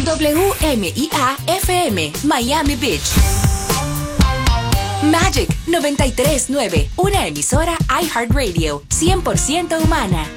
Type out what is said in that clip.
WMIA FM, Miami Beach. Magic 93.9, una emisora iHeartRadio, 100% humana.